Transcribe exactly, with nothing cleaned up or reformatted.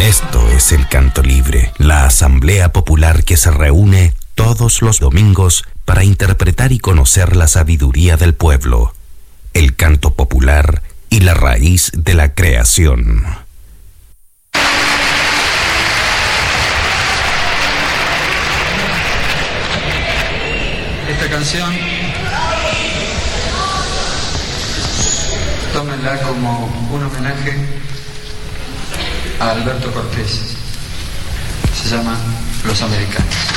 Esto es el Canto Libre, la asamblea popular que se reúne todos los domingos para interpretar y conocer la sabiduría del pueblo, el canto popular y la raíz de la creación. Esta canción, tómenla como un homenaje a Alberto Cortés. Se llama Los Americanos.